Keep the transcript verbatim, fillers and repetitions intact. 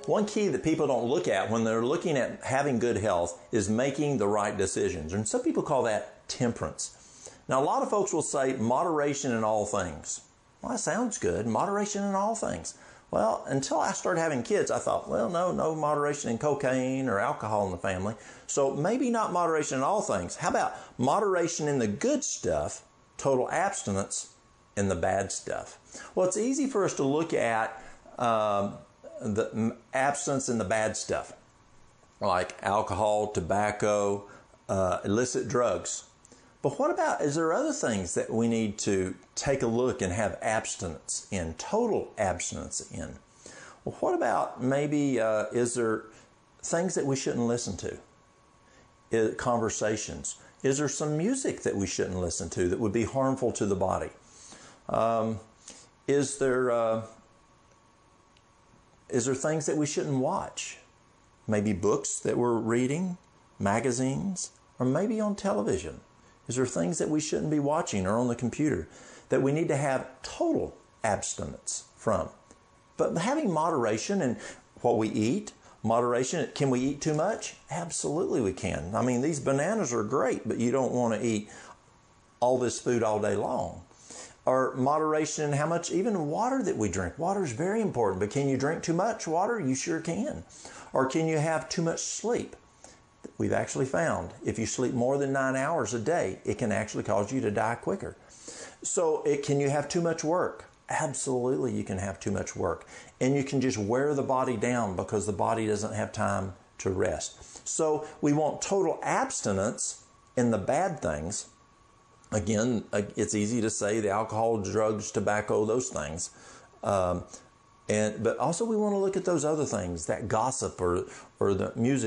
One key that people don't look at when they're looking at having good health is making the right decisions. And some people call that temperance. Now, a lot of folks will say moderation in all things. Well, that sounds good. Moderation in all things. Well, until I started having kids, I thought, well, no, no moderation in cocaine or alcohol in the family. So maybe not moderation in all things. How about moderation in the good stuff, total abstinence in the bad stuff? Well, it's easy for us to look at um, the abstinence in the bad stuff, like alcohol, tobacco, uh, illicit drugs. But what about, is there other things that we need to take a look and have abstinence in, total abstinence in? Well, what about maybe, uh, is there things that we shouldn't listen to? Is, conversations. Is there some music that we shouldn't listen to that would be harmful to the body? Um, is there, uh, is there things that we shouldn't watch? Maybe books that we're reading, magazines, or maybe on television. Is there things that we shouldn't be watching or on the computer that we need to have total abstinence from? But having moderation in what we eat, moderation, can we eat too much? Absolutely we can. I mean, these bananas are great, but you don't want to eat all this food all day long. Or moderation in how much, even water that we drink. Water is very important, but can you drink too much water? You sure can. Or can you have too much sleep? We've actually found if you sleep more than nine hours a day, it can actually cause you to die quicker. So it, can you have too much work? Absolutely, you can have too much work. And you can just wear the body down because the body doesn't have time to rest. So we want total abstinence in the bad things. Again, it's easy to say the alcohol, drugs, tobacco, those things. Um, and but also we want to look at those other things, that gossip or, or the music.